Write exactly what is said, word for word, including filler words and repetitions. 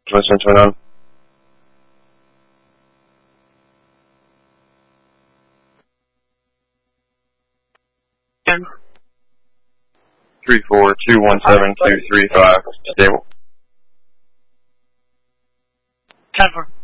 Listen to none. Three four two one seven two three five. Stable. Ten four.